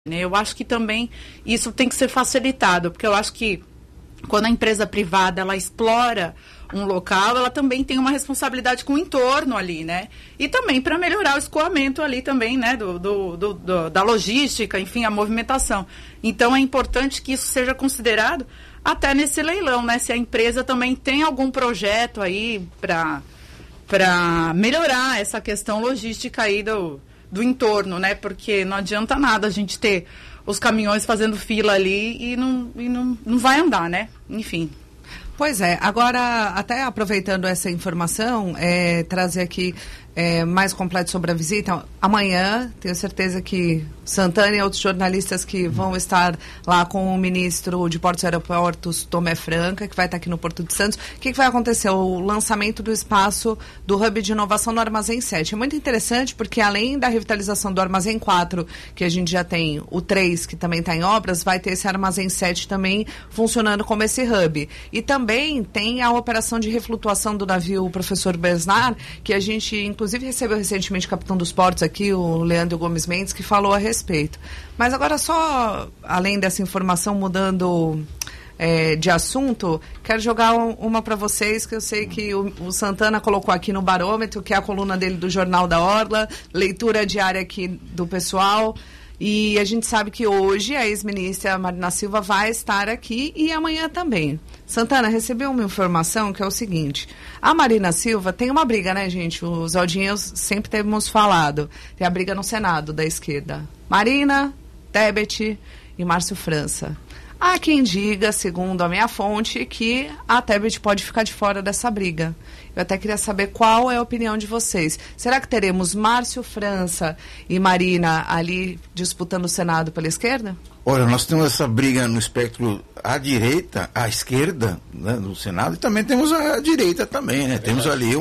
né? Eu acho que também isso tem que ser facilitado, porque eu acho que quando a empresa privada ela explora um local, ela também tem uma responsabilidade com o entorno ali, né? E também para melhorar o escoamento ali também, né? Da logística, enfim, a movimentação. Então é importante que isso seja considerado até nesse leilão, né? Se a empresa também tem algum projeto aí para melhorar essa questão logística aí do entorno, né? Porque não adianta nada a gente ter os caminhões fazendo fila ali e não vai andar, né? Enfim. Pois é, agora até aproveitando essa informação, trazer aqui mais completo sobre a visita. Amanhã, tenho certeza que Santana e outros jornalistas que vão estar lá com o ministro de Portos e Aeroportos, Tomé Franca, que vai estar aqui no Porto de Santos. O que vai acontecer? O lançamento do espaço do Hub de Inovação no Armazém 7. É muito interessante porque além da revitalização do Armazém 4, que a gente já tem o 3, que também está em obras, vai ter esse Armazém 7 também funcionando como esse hub. E também tem a operação de reflutuação do navio Professor Besnar, que a gente inclusive recebeu recentemente o capitão dos portos aqui, o Leandro Gomes Mendes, que falou a respeito. Mas agora só, além dessa informação, mudando de assunto, quero jogar uma para vocês, que eu sei que o Santana colocou aqui no barômetro, que é a coluna dele do Jornal da Orla, leitura diária aqui do pessoal. E a gente sabe que hoje a ex-ministra Marina Silva vai estar aqui e amanhã também. Santana, recebeu uma informação que é o seguinte: a Marina Silva tem uma briga, né, gente? Os Aldinhos sempre temos falado. Tem a briga no Senado da esquerda. Marina, Tebet e Márcio França. Há quem diga, segundo a minha fonte, que a Tebet pode ficar de fora dessa briga. Eu até queria saber qual é a opinião de vocês. Será que teremos Márcio França e Marina ali disputando o Senado pela esquerda? Olha, nós temos essa briga no espectro à direita, à esquerda, né, no Senado, e também temos a direita também, né? Temos ali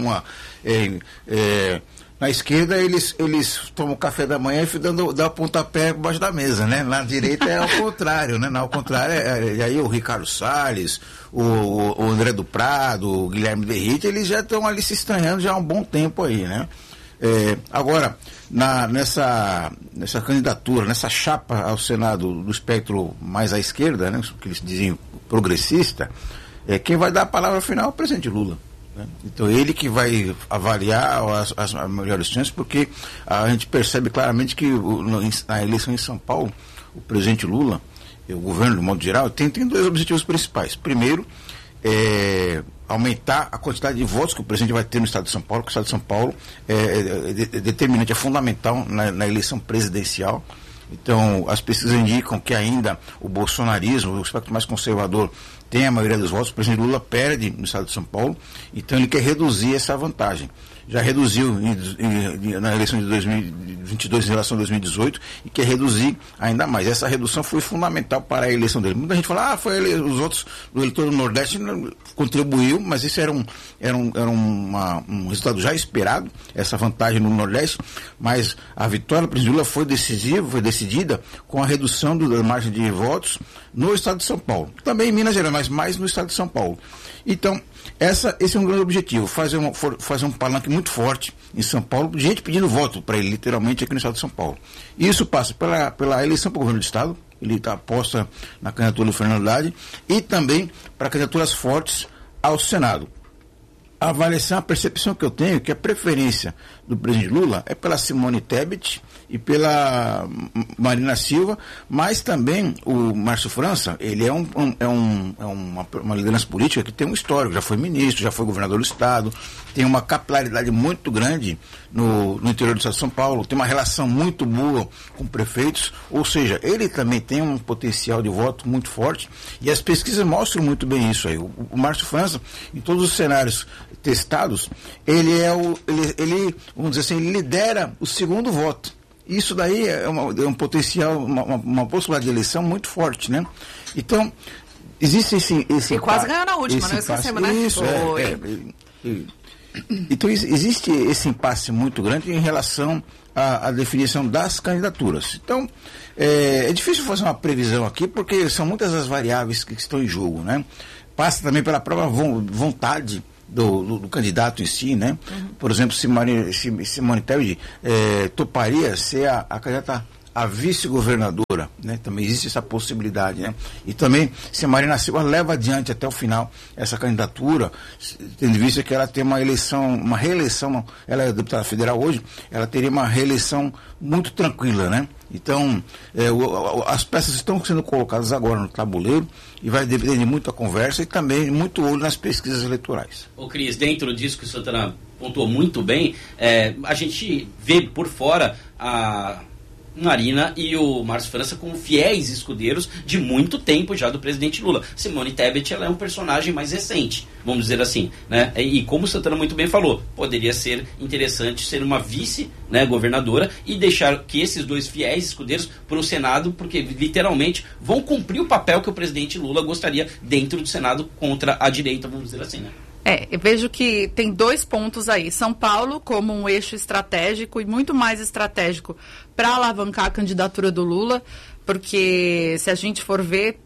na esquerda eles tomam café da manhã e dão pontapé embaixo da mesa, né? Na direita é ao contrário, né? Ao contrário, e aí o Ricardo Salles, o André do Prado, o Guilherme Derrite, eles já estão ali se estranhando já há um bom tempo aí, né? Agora, nessa candidatura, nessa chapa ao Senado do espectro mais à esquerda, né? Que eles dizem progressista, quem vai dar a palavra final é o presidente Lula. Então ele que vai avaliar as melhores chances, porque a gente percebe claramente que na eleição em São Paulo, o presidente Lula, o governo de modo geral, tem dois objetivos principais. Primeiro, aumentar a quantidade de votos que o presidente vai ter no estado de São Paulo, porque o estado de São Paulo é determinante, é fundamental na eleição presidencial. Então, as pesquisas indicam que ainda o bolsonarismo, o espectro mais conservador, tem a maioria dos votos. O presidente Lula perde no estado de São Paulo, então ele quer reduzir essa vantagem. Já reduziu na eleição de 2022 em relação a 2018 e quer reduzir ainda mais. Essa redução foi fundamental para a eleição dele. Muita gente fala, os outros, o eleitor do Nordeste contribuiu, mas isso era um resultado já esperado, essa vantagem no Nordeste, mas a vitória do presidente Lula foi decidida com a redução da margem de votos no estado de São Paulo. Também em Minas Gerais, mas mais no estado de São Paulo. Então, esse é um grande objetivo, fazer um palanque muito forte em São Paulo, gente pedindo voto para ele, literalmente, aqui no estado de São Paulo. E isso passa pela eleição para o governo do estado, ele aposta na candidatura do Fernando Haddad, e também para candidaturas fortes ao Senado. A avaliação, a percepção que eu tenho é que a preferência do presidente Lula é pela Simone Tebet e pela Marina Silva, mas também o Márcio França, ele é uma liderança política que tem um histórico, já foi ministro, já foi governador do estado, tem uma capilaridade muito grande no interior do estado de São Paulo, tem uma relação muito boa com prefeitos, ou seja, ele também tem um potencial de voto muito forte, e as pesquisas mostram muito bem isso aí. O Márcio França, em todos os cenários testados, ele vamos dizer assim, ele lidera o segundo voto. Isso daí é um potencial, uma possibilidade de eleição muito forte, né? Então, existe esse e quase ganhou na última, não esquecemos, né? Isso, então, existe esse impasse muito grande em relação à definição das candidaturas. Então, é difícil fazer uma previsão aqui, porque são muitas as variáveis que estão em jogo, né? Passa também pela própria vontade do candidato em si, né? Por exemplo, se Simone Tebet toparia ser a candidata a vice-governadora, né? Também existe essa possibilidade, né? E também, se a Marina Silva leva adiante até o final essa candidatura, tendo em vista que ela tem uma reeleição, ela é deputada federal hoje, ela teria uma reeleição muito tranquila, né? Então, as peças estão sendo colocadas agora no tabuleiro e vai depender de muita conversa e também muito olho nas pesquisas eleitorais. Ô Cris, dentro disso que o Santana pontuou muito bem, a gente vê por fora a Marina e o Márcio França como fiéis escudeiros de muito tempo já do presidente Lula. Simone Tebet, ela é um personagem mais recente, vamos dizer assim, né? E como o Santana muito bem falou, poderia ser interessante ser uma vice, né, governadora e deixar que esses dois fiéis escudeiros para o Senado, porque literalmente vão cumprir o papel que o presidente Lula gostaria dentro do Senado contra a direita, vamos dizer assim, né? Eu vejo que tem 2 pontos aí. São Paulo como um eixo estratégico e muito mais estratégico para alavancar a candidatura do Lula, porque se a gente for ver,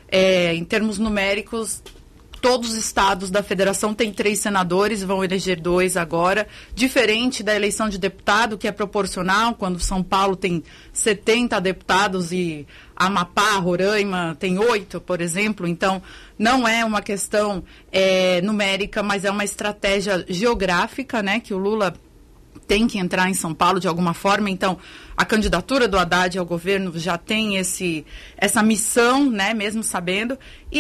em termos numéricos, todos os estados da federação têm 3 senadores, vão eleger 2 agora, diferente da eleição de deputado, que é proporcional, quando São Paulo tem 70 deputados e Amapá, Roraima tem 8, por exemplo. Então, não é uma questão numérica, mas é uma estratégia geográfica, né, que o Lula tem que entrar em São Paulo de alguma forma. Então, a candidatura do Haddad ao governo já tem essa missão, né, mesmo sabendo.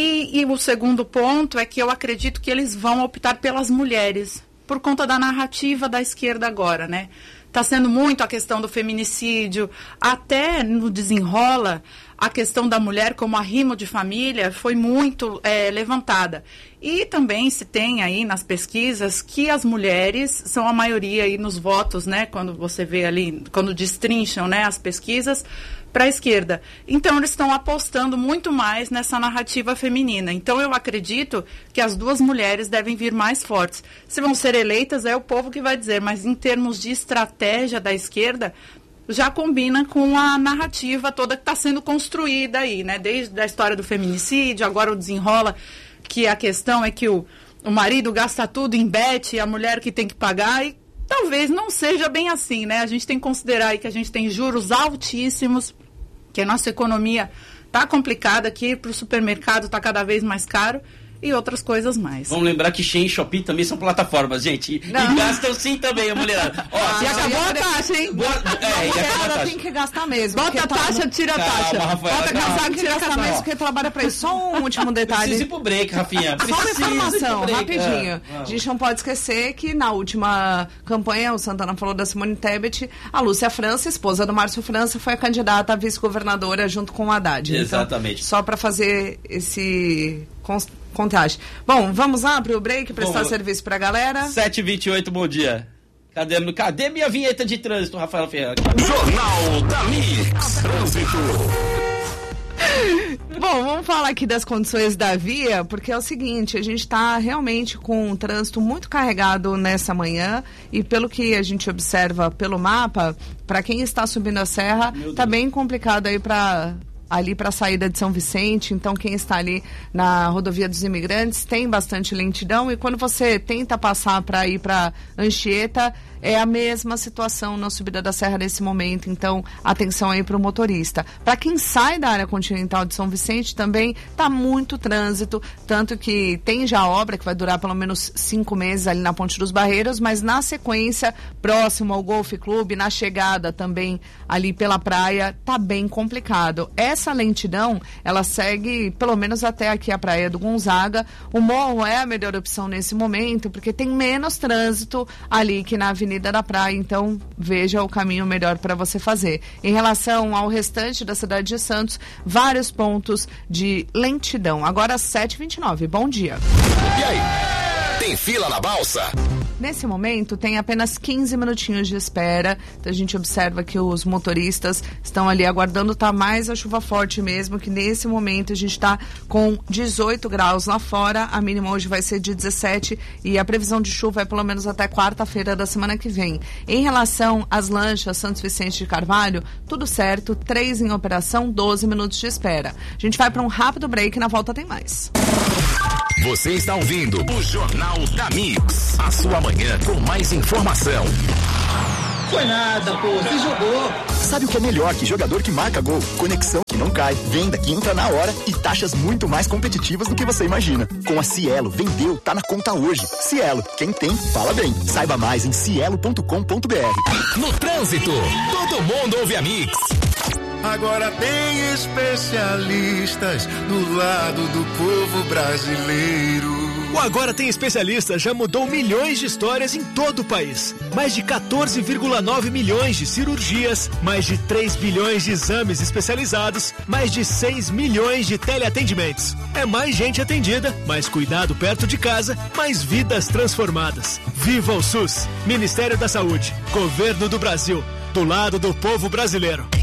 E o segundo ponto é que eu acredito que eles vão optar pelas mulheres, por conta da narrativa da esquerda agora, né? Está sendo muito a questão do feminicídio, até no desenrola, a questão da mulher como arrimo de família foi muito levantada. E também se tem aí nas pesquisas que as mulheres são a maioria aí nos votos, né? Quando você vê ali, quando destrincham, né, as pesquisas para a esquerda. Então, eles estão apostando muito mais nessa narrativa feminina. Então, eu acredito que as 2 mulheres devem vir mais fortes. Se vão ser eleitas, é o povo que vai dizer, mas em termos de estratégia da esquerda, já combina com a narrativa toda que está sendo construída aí, né? Desde a história do feminicídio, agora o desenrola, que a questão é que o marido gasta tudo em bet e a mulher que tem que pagar, e talvez não seja bem assim, né? A gente tem que considerar aí que a gente tem juros altíssimos, que a nossa economia está complicada, que ir para o supermercado está cada vez mais caro e outras coisas mais. Vamos lembrar que Shein e Shopee também são plataformas, gente. E gastam sim também, a mulherada. E acabou a taxa, hein? Ela tem que gastar mesmo. Bota a taxa, tira a taxa. Rafaela, bota casaco, tira a gastar mesmo, porque trabalha para isso. Só um último detalhe. Precisa ir pro break, Rafinha. Só uma informação, rapidinho. A gente não pode esquecer que na última campanha, o Santana falou da Simone Tebet, a Lúcia França, esposa do Márcio França, foi a candidata a vice-governadora junto com o Haddad. Exatamente. Então, só para fazer esse contagem. Bom, vamos lá pro break, prestar serviço pra galera. 7h28, bom dia. Cadê minha vinheta de trânsito, Rafael Ferreira? Jornal da Mix. Trânsito. Bom, vamos falar aqui das condições da via, porque é o seguinte, a gente está realmente com um trânsito muito carregado nessa manhã e pelo que a gente observa pelo mapa, para quem está subindo a serra, tá bem complicado aí para a saída de São Vicente. Então quem está ali na rodovia dos Imigrantes tem bastante lentidão, e quando você tenta passar para ir para Anchieta, é a mesma situação na subida da serra nesse momento. Então atenção aí para o motorista. Para quem sai da área continental de São Vicente também está muito trânsito, tanto que tem já obra que vai durar pelo menos 5 meses ali na Ponte dos Barreiros, mas na sequência, próximo ao Golf Clube, na chegada também ali pela praia, tá bem complicado. Essa lentidão, ela segue pelo menos até aqui a Praia do Gonzaga. O Morro é a melhor opção nesse momento, porque tem menos trânsito ali que na Avenida da Praia, então veja o caminho melhor para você fazer. Em relação ao restante da cidade de Santos, vários pontos de lentidão. Agora 7h29, bom dia. E aí, tem fila na balsa? Nesse momento, tem apenas 15 minutinhos de espera. Então, a gente observa que os motoristas estão ali aguardando. Tá mais a chuva forte mesmo, que nesse momento a gente está com 18 graus lá fora. A mínima hoje vai ser de 17 e a previsão de chuva é pelo menos até quarta-feira da semana que vem. Em relação às lanchas Santos Vicente de Carvalho, tudo certo, 3 em operação, 12 minutos de espera. A gente vai para um rápido break e na volta tem mais. Você está ouvindo o Jornal da Mix, a sua manhã com mais informação. Foi nada, pô, você jogou. Sabe o que é melhor que jogador que marca gol? Conexão que não cai, venda que entra na hora e taxas muito mais competitivas do que você imagina. Com a Cielo, vendeu, tá na conta hoje. Cielo, quem tem, fala bem. Saiba mais em cielo.com.br. No trânsito, todo mundo ouve a Mix. Agora tem especialistas do lado do povo brasileiro. O Agora Tem Especialistas já mudou milhões de histórias em todo o país. Mais de 14,9 milhões de cirurgias, mais de 3 bilhões de exames especializados, mais de 6 milhões de teleatendimentos. É mais gente atendida, mais cuidado perto de casa, mais vidas transformadas. Viva o SUS! Ministério da Saúde, Governo do Brasil, do lado do povo brasileiro.